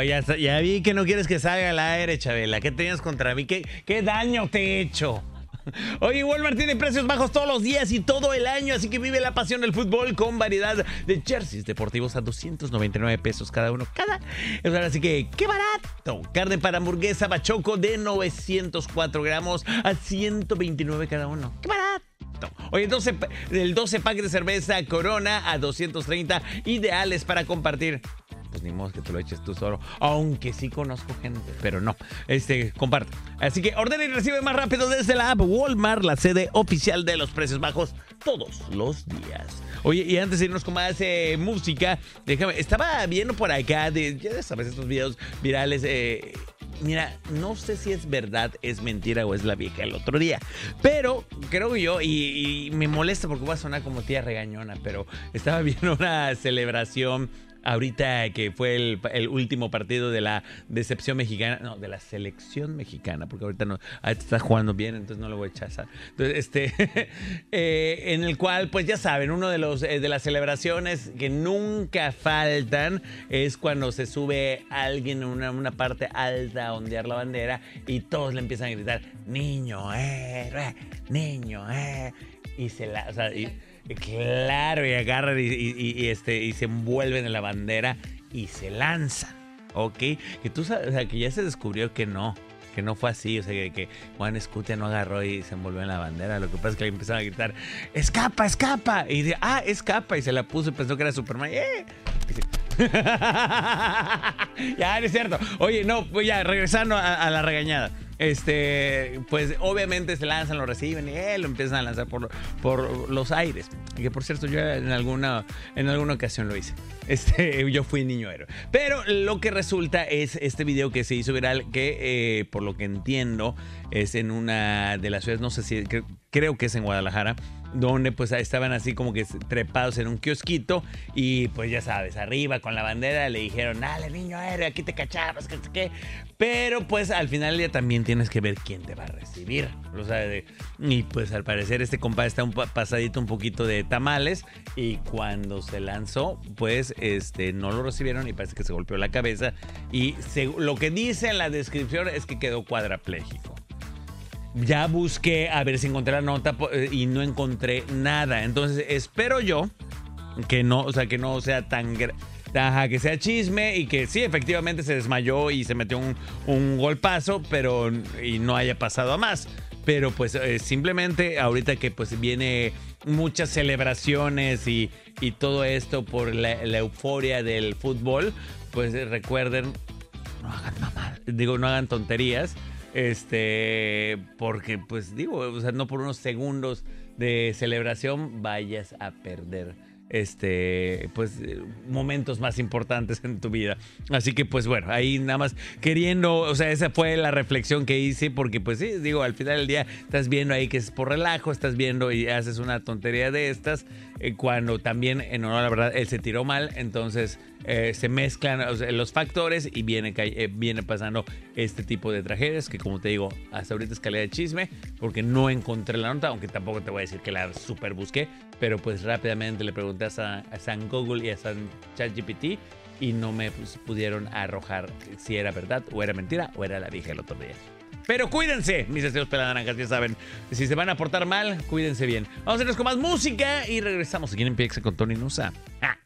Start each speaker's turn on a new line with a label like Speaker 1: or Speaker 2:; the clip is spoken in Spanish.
Speaker 1: ya vi que no quieres que salga al aire, Chabela. ¿Qué tenías contra mí? ¿Qué daño te he hecho? Oye, Walmart tiene precios bajos todos los días y todo el año, así que vive la pasión del fútbol con variedad de jerseys deportivos a 299 pesos cada uno. Así que, ¡qué barato! Carne para hamburguesa Bachoco de 904 gramos a 129 cada uno. ¡Qué barato! Oye, el 12 pack de cerveza Corona a 230, ideales para compartir. Pues ni modo que te lo eches tú solo. Aunque sí conozco gente, pero no. Comparte. Así que ordena y recibe más rápido desde la app Walmart, la sede oficial de los precios bajos todos los días. Oye, y antes de irnos con más música, estaba viendo por acá, ya sabes, estos videos virales. Mira, no sé si es verdad, es mentira o es la vieja del otro día. Pero creo yo, y me molesta porque va a sonar como tía regañona, pero estaba viendo una celebración ahorita que fue el último partido de la decepción mexicana, no, de la selección mexicana, porque ahorita no está jugando bien, entonces no lo voy a echar. Entonces, en el cual, pues ya saben, uno de las celebraciones que nunca faltan es cuando se sube alguien en una parte alta a ondear la bandera y todos le empiezan a gritar, niño héroe, niño héroe. Claro, y agarran y se envuelven en la bandera y se lanzan, ¿ok? Que tú sabes, o sea, que ya se descubrió que no fue así, o sea, que Juan Escutia no agarró y se envolvió en la bandera. Lo que pasa es que le empezaron a gritar, ¡escapa, escapa! Y dice, escapa, y se la puso y pensó que era Superman. Ya, no es cierto. Oye, no, pues ya, regresando a la regañada. Pues obviamente se lanzan, lo reciben y lo empiezan a lanzar por los aires. Que por cierto, yo en alguna ocasión lo hice. Yo fui niño héroe. Pero lo que resulta es este video que se hizo viral, que por lo que entiendo es en una de las ciudades, no sé si, creo que es en Guadalajara, donde pues estaban así como que trepados en un kiosquito y pues ya sabes, arriba con la bandera le dijeron, dale niño héroe, aquí te cachamos, ¿qué? Pero pues al final del día también tienes que ver quién te va a recibir, o sea, y pues al parecer este compadre está pasadito un poquito de tamales y cuando se lanzó pues no lo recibieron y parece que se golpeó la cabeza y lo que dice en la descripción es que quedó cuadrapléjico. Ya busqué a ver si encontré la nota y no encontré nada. Entonces espero yo que no sea tan que sea chisme y que sí, efectivamente se desmayó y se metió un golpazo, pero y no haya pasado a más. Pero pues simplemente ahorita que pues viene muchas celebraciones y todo esto por la euforia del fútbol, pues recuerden, no hagan tonterías. Porque pues o sea, no por unos segundos de celebración vayas a perder pues momentos más importantes en tu vida. Así que pues bueno, ahí nada más queriendo, o sea, esa fue la reflexión que hice, porque pues sí, al final del día estás viendo ahí que es por relajo, estás viendo y haces una tontería de estas, cuando también, en honor a la verdad, él se tiró mal, entonces se mezclan, o sea, los factores y viene pasando este tipo de tragedias que, como te digo, hasta ahorita es calidad de chisme porque no encontré la nota, aunque tampoco te voy a decir que la super busqué, pero pues rápidamente le pregunté a San Google y a San ChatGPT y no me pudieron arrojar si era verdad o era mentira o era la vieja el otro día. Pero cuídense, mis deseos pelanaranjas, ya saben. Si se van a portar mal, cuídense bien. Vamos a irnos con más música y regresamos aquí en PX con Tony Nusa. ¡Ja!